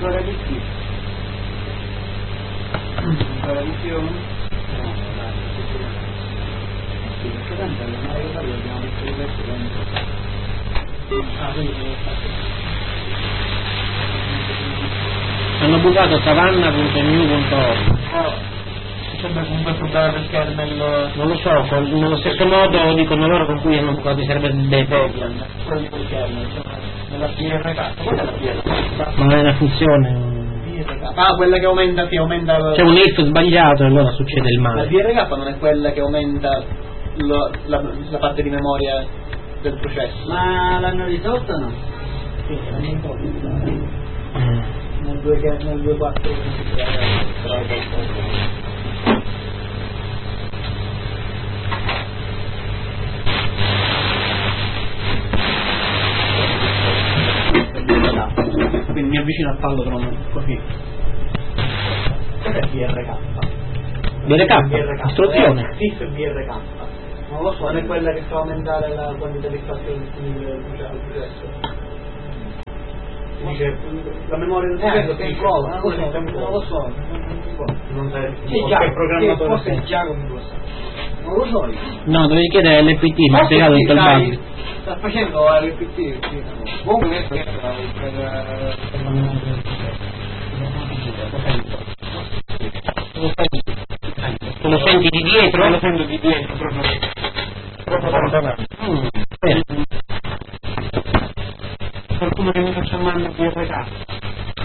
ancora di più. Ancora di più? No, dai, sì, perché tanto le nuove cose dobbiamo mettere questo dentro. Quindi hanno bucato savanna.new.org. sembra comunque problema del kernel. Non lo so, nello stesso modo dicono loro con cui hanno bucato i server dei Debian. Quello del kernel, nella PRK. Qual è la PRK? Ma è una funzione. Ah, quella che aumenta, C'è un if sbagliato e allora succede il La male. PRK non è quella che aumenta la parte di memoria del processo. Ma l'hanno risolta o no? Sì, l'hanno risolta. Nel 2.4 quindi mi avvicino al pallotrono così. Cos'è BRK? BRK? Istruzione? Sì, BRK. Non lo so, non è quella che fa aumentare la quantità di spazio disponibile del processo. Dice la memoria del processo che prova, non lo so. Non sai che programmatore forse Giacomo lo sa. Non lo so io. No, dovevi chiedere all'FT, mi ha spiegato tutto il bug. Sta facendo l'FT, comunque Lo senti di dietro? Lo sento di dietro, proprio lontano. Qualcuno che mi faccia mano di RK.